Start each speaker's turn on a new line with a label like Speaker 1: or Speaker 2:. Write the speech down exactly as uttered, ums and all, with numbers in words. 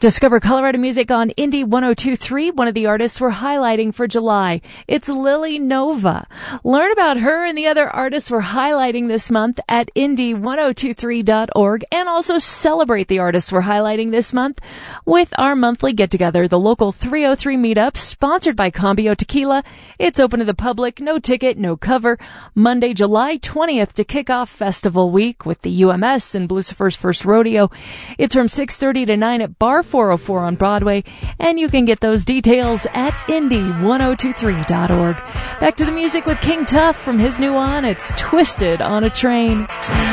Speaker 1: Discover Colorado music on Indie one oh two point three. One of the artists we're highlighting for July. It's Lily Nova. Learn about her and the other artists we're highlighting this month at indie one oh two three dot org, and also celebrate the artists we're highlighting this month with our monthly get-together, the local three oh three meetup, sponsored by Cambio Tequila. It's open to the public, no ticket, no cover, Monday, July twentieth to kick off festival week with the U M S and Lucifer's First Rodeo. It's from six thirty to nine at Bar four oh four on Broadway, and you can get those details at indie one oh two three dot org. Back to the music with King Tuff from his new one, it's Twisted on a Train.